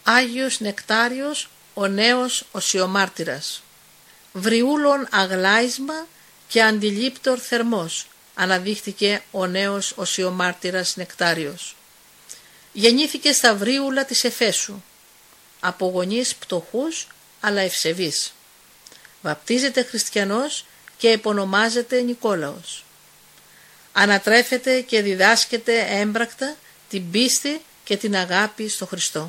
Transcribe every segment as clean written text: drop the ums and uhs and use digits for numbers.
Άγιος Νεκτάριος, ο νέος οσιομάρτυρας. Βριούλων αγλάισμα και αντιλήπτορ θερμός, αναδείχθηκε ο νέος οσιομάρτυρας Νεκτάριος. Γεννήθηκε στα Βρίουλα της Εφέσου, από γονείς πτωχούς αλλά ευσεβείς. Βαπτίζεται χριστιανός και επωνομάζεται Νικόλαος. Ανατρέφεται και διδάσκεται έμπρακτα την πίστη και την αγάπη στο Χριστό.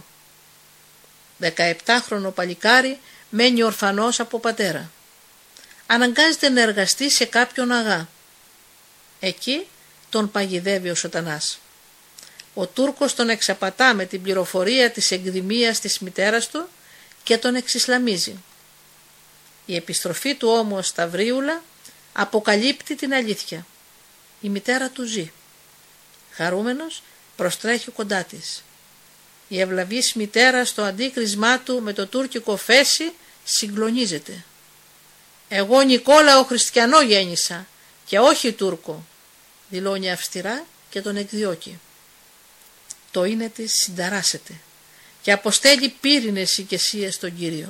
17χρονο παλικάρι μένει ορφανός από πατέρα. Αναγκάζεται να εργαστεί σε κάποιον αγά. Εκεί τον παγιδεύει ο σωτανάς. Ο Τούρκος τον εξαπατά με την πληροφορία της εκδημίας της μητέρας του και τον εξισλαμίζει. Η επιστροφή του όμως στα Βρίουλα αποκαλύπτει την αλήθεια. Η μητέρα του ζει. Χαρούμενος προστρέχει κοντά της. Η ευλαβής μητέρα στο αντίκρισμά του με το τουρκικό φέση συγκλονίζεται. «Εγώ Νικόλαο χριστιανό γέννησα και όχι Τούρκο», δηλώνει αυστηρά και τον εκδιώκει. Το είναι της συνταράσσεται και αποστέλει πύρινες οικεσίες στον Κύριο.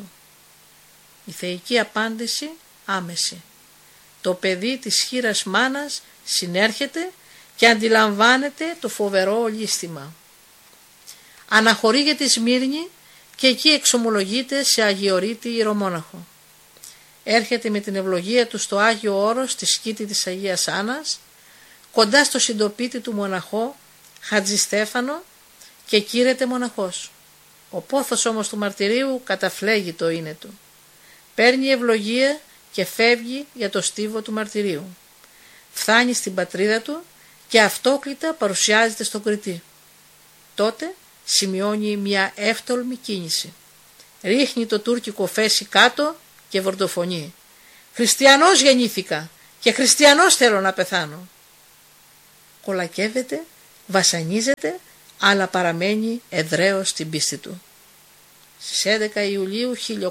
Η θεϊκή απάντηση άμεση. Το παιδί της χήρας μάνας συνέρχεται και αντιλαμβάνεται το φοβερό ολίσθημα. Αναχωρεί για τη Σμύρνη και εκεί εξομολογείται σε αγιορείτη ιερομόναχο. Έρχεται με την ευλογία του στο Άγιο Όρος στη σκήτη της Αγίας Άννας, κοντά στο συντοπίτη του μοναχό Χατζη Στέφανο και κήρεται μοναχός. Ο πόθος όμως του μαρτυρίου καταφλέγει το είναι του. Παίρνει ευλογία και φεύγει για το στίβο του μαρτυρίου. Φθάνει στην πατρίδα του και αυτόκλητα παρουσιάζεται στον Κρητή. Τότε σημειώνει μια εύτολμη κίνηση. Ρίχνει το τουρκικό φέση κάτω και βορτοφωνεί. «Χριστιανός γεννήθηκα και χριστιανός θέλω να πεθάνω». Κολακεύεται, βασανίζεται, αλλά παραμένει εδραίος στην πίστη του. Στις 11 Ιουλίου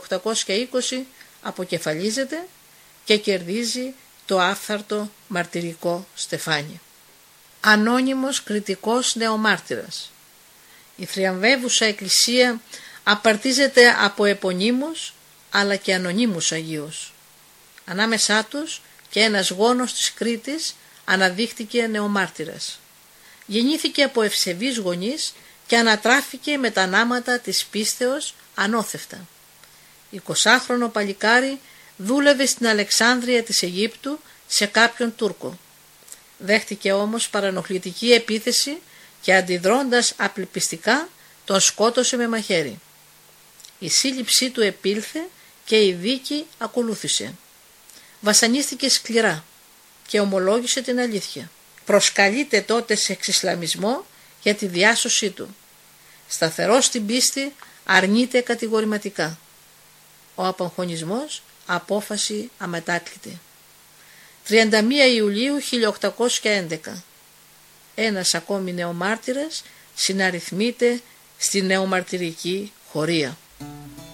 1820 αποκεφαλίζεται και κερδίζει το άφθαρτο μαρτυρικό στεφάνι. Ανώνυμος κριτικός νεομάρτυρας. Η θριαμβεύουσα εκκλησία απαρτίζεται από επωνύμους αλλά και ανωνύμους Αγίους. Ανάμεσά τους και ένας γόνος της Κρήτης αναδείχτηκε νεομάρτυρας. Γεννήθηκε από ευσεβείς γονείς και ανατράφηκε με τα νάματα της πίστεως ανώθευτα. 20χρονο παλικάρι δούλευε στην Αλεξάνδρεια της Αιγύπτου σε κάποιον Τούρκο. Δέχτηκε όμως παρανοχλητική επίθεση και αντιδρώντας απελπιστικά τον σκότωσε με μαχαίρι. Η σύλληψή του επήλθε και η δίκη ακολούθησε. Βασανίστηκε σκληρά και ομολόγησε την αλήθεια. Προσκαλείται τότε σε εξισλαμισμό για τη διάσωσή του. Σταθερός στην πίστη αρνείται κατηγορηματικά. Ο απαγχωνισμός απόφαση αμετάκλητη. 31 Ιουλίου 1811. Ένας ακόμη νεομάρτυρας συναριθμείται στη νεομαρτυρική χωρία.